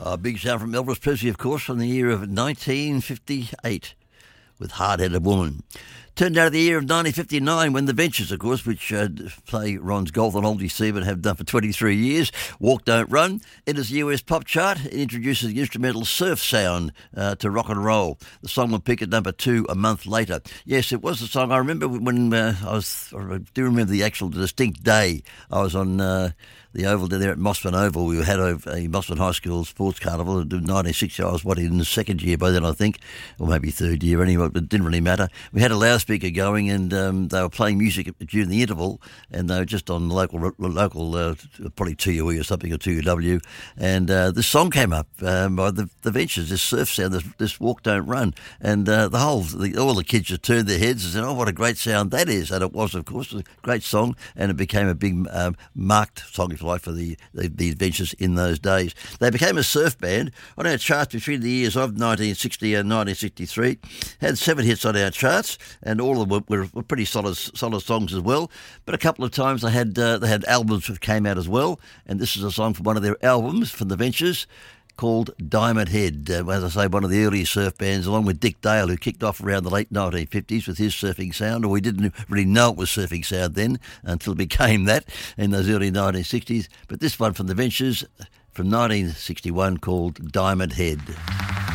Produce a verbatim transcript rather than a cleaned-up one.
A big sound from Elvis Presley, of course, from the year of nineteen fifty-eight with Hard-Headed Woman. Turned out of the year of nineteen fifty-nine when the Ventures, of course, which uh, play Ron's golf on Oldie Seaman, have done for twenty-three years, Walk Don't Run, enters the U S pop chart. It introduces the instrumental surf sound uh, to rock and roll. The song will peak at number two a month later. Yes, it was the song. I remember when uh, I was, I do remember the actual distinct day. I was on uh, the Oval there at Mossman Oval. We had a, a Mossman High School sports carnival in nineteen sixty. I was, what, in the second year by then, I think, or maybe third year anyway, but it didn't really matter. We had a loudspeaker going and um, they were playing music during the interval, and they were just on local, local uh, probably T U E or something, or T U W, and uh, this song came up um, by the, the Ventures, this surf sound, this, this Walk Don't Run, and uh, the whole, the, all the kids just turned their heads and said, oh, what a great sound that is, and it was, of course, a great song, and it became a big um, marked song, if you like, for the, the, the Ventures in those days. They became a surf band on our charts between the years of nineteen sixty and nineteen sixty-three, had seven hits on our charts, and all of them were, were pretty solid solid songs as well. But a couple of times they had uh, they had albums that came out as well, and this is a song from one of their albums from the Ventures called Diamond Head. Uh, as I say, one of the early surf bands, along with Dick Dale, who kicked off around the late nineteen fifties with his surfing sound, or we didn't really know it was surfing sound then until it became that in those early nineteen sixties. But this one from the Ventures from nineteen sixty-one called Diamond Head.